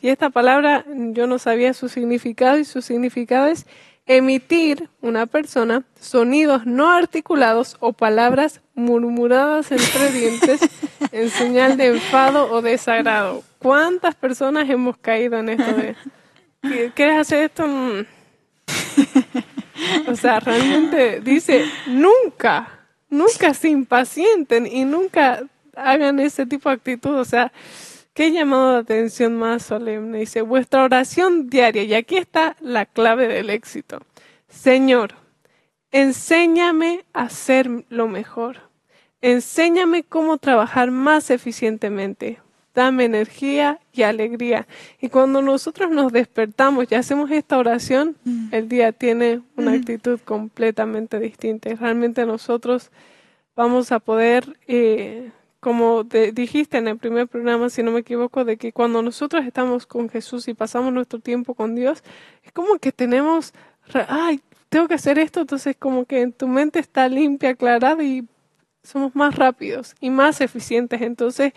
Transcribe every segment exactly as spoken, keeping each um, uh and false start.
Y esta palabra yo no sabía su significado, y su significado es emitir una persona sonidos no articulados o palabras murmuradas entre dientes en señal de enfado o desagrado. ¿Cuántas personas hemos caído en esto de ¿quieres hacer esto? O sea, realmente dice nunca, nunca se impacienten y nunca hagan ese tipo de actitud. O sea, qué llamado de atención más solemne. Dice, vuestra oración diaria, y aquí está la clave del éxito. Señor, enséñame a hacer lo mejor. Enséñame cómo trabajar más eficientemente. Dame energía y alegría. Y cuando nosotros nos despertamos y hacemos esta oración, mm. el día tiene una mm. actitud completamente distinta. Y realmente nosotros vamos a poder... Eh, como te dijiste en el primer programa, si no me equivoco, de que cuando nosotros estamos con Jesús y pasamos nuestro tiempo con Dios, es como que tenemos, ay, tengo que hacer esto, entonces como que en tu mente está limpia, aclarada y somos más rápidos y más eficientes. Entonces,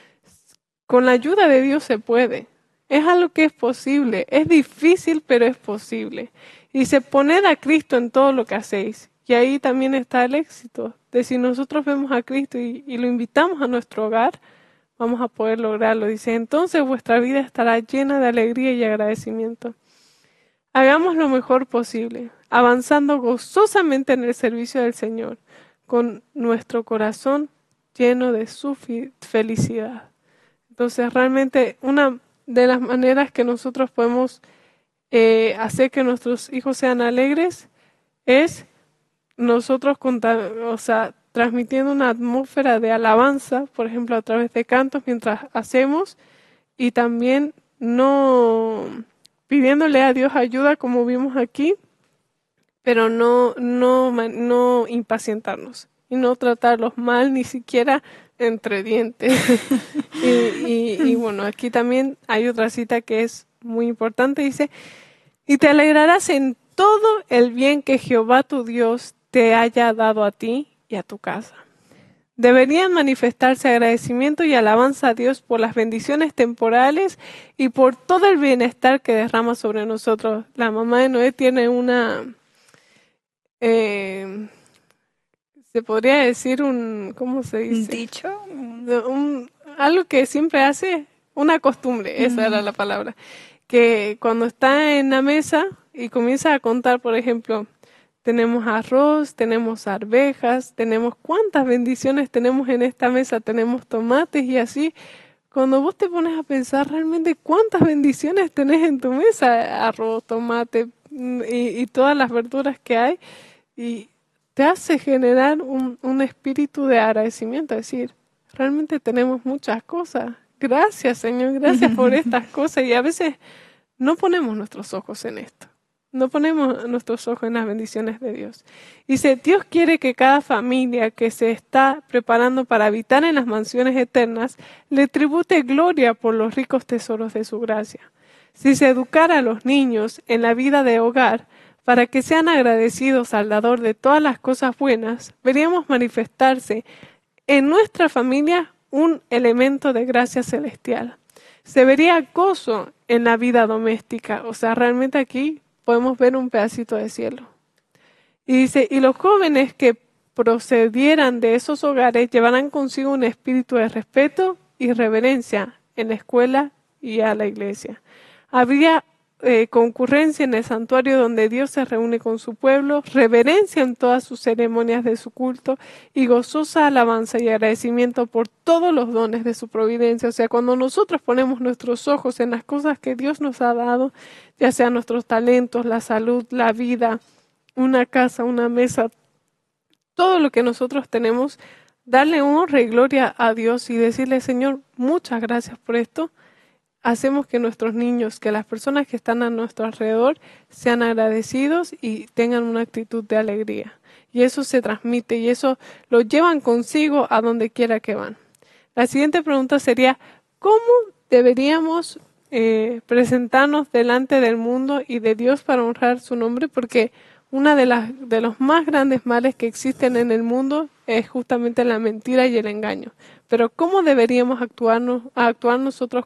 con la ayuda de Dios se puede. Es algo que es posible. Es difícil, pero es posible. Y dice, poned a Cristo en todo lo que hacéis. Y ahí también está el éxito, de si nosotros vemos a Cristo y, y lo invitamos a nuestro hogar, vamos a poder lograrlo. Dice, entonces vuestra vida estará llena de alegría y agradecimiento. Hagamos lo mejor posible, avanzando gozosamente en el servicio del Señor, con nuestro corazón lleno de su felicidad. Entonces, realmente una de las maneras que nosotros podemos eh, hacer que nuestros hijos sean alegres es nosotros, o sea, transmitiendo una atmósfera de alabanza, por ejemplo, a través de cantos mientras hacemos, y también no pidiéndole a Dios ayuda, como vimos aquí, pero no, no, no impacientarnos y no tratarlos mal, ni siquiera entre dientes. y, y, y bueno, aquí también hay otra cita que es muy importante, dice, y te alegrarás en todo el bien que Jehová tu Dios te haya dado a ti y a tu casa. Deberían manifestarse agradecimiento y alabanza a Dios por las bendiciones temporales y por todo el bienestar que derrama sobre nosotros. La mamá de Noé tiene una, eh, se podría decir un, ¿cómo se dice? ¿Un dicho? Un, algo que siempre hace, una costumbre, esa mm. era la palabra, que cuando está en la mesa y comienza a contar, por ejemplo, tenemos arroz, tenemos arvejas, tenemos cuántas bendiciones tenemos en esta mesa, tenemos tomates y así. Cuando vos te pones a pensar realmente cuántas bendiciones tenés en tu mesa, arroz, tomate y, y todas las verduras que hay, y te hace generar un, un espíritu de agradecimiento, es decir, realmente tenemos muchas cosas. Gracias, Señor, gracias por estas cosas. Y a veces no ponemos nuestros ojos en esto. No ponemos nuestros ojos en las bendiciones de Dios. Dice, Dios quiere que cada familia que se está preparando para habitar en las mansiones eternas le tribute gloria por los ricos tesoros de su gracia. Si se educara a los niños en la vida de hogar para que sean agradecidos al dador de todas las cosas buenas, veríamos manifestarse en nuestra familia un elemento de gracia celestial. Se vería gozo en la vida doméstica. O sea, realmente aquí podemos ver un pedacito de cielo. Y dice, y los jóvenes que procedieran de esos hogares llevarán consigo un espíritu de respeto y reverencia en la escuela y a la iglesia. Habría eh, concurrencia en el santuario donde Dios se reúne con su pueblo, reverencia en todas sus ceremonias de su culto y gozosa alabanza y agradecimiento por todos los dones de su providencia. O sea, cuando nosotros ponemos nuestros ojos en las cosas que Dios nos ha dado, ya sean nuestros talentos, la salud, la vida, una casa, una mesa, todo lo que nosotros tenemos, darle honra y gloria a Dios y decirle, Señor, muchas gracias por esto. Hacemos que nuestros niños, que las personas que están a nuestro alrededor sean agradecidos y tengan una actitud de alegría. Y eso se transmite y eso lo llevan consigo a donde quiera que van. La siguiente pregunta sería, ¿cómo deberíamos eh, presentarnos delante del mundo y de Dios para honrar su nombre? Porque una de las de los más grandes males que existen en el mundo es justamente la mentira y el engaño. Pero ¿cómo deberíamos actuarnos, actuar nosotros